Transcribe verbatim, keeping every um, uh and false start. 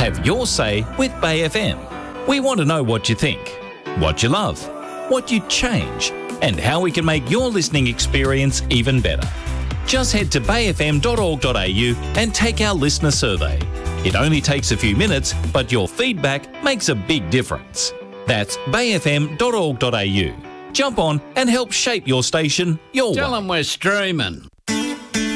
Have your say with Bay F M. We want to know what you think, what you love, what you'd change, and how we can make your listening experience even better. Just head to bay f m dot org dot a u and take our listener survey. It only takes a few minutes, but your feedback makes a big difference. That's bay f m dot org dot a u. Jump on and help shape your station your way. Tell them we're streaming.